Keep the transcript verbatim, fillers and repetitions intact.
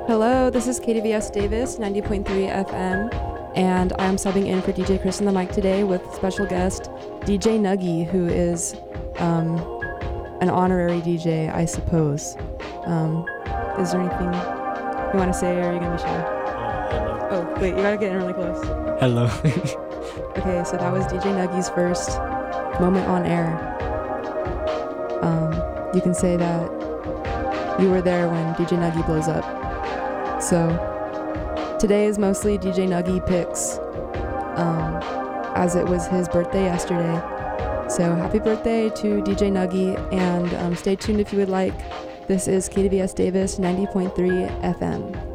Hello, this is K D V S Davis, ninety point three F M, and I'm subbing in for D J Chris on the mic today with special guest D J Nuggy, who is um, an honorary D J, I suppose. Um, is there anything you want to say, or are you going to be shy? Uh, hello. Oh, wait, you got to get in really close. Hello. Okay, so that was D J Nuggy's first moment on air. Um, you can say that you were there when D J Nuggy blows up. So today is mostly D J Nuggy picks, um, as it was his birthday yesterday. So happy birthday to D J Nuggy, and um, stay tuned if you would like. This is K D V S Davis ninety point three F M.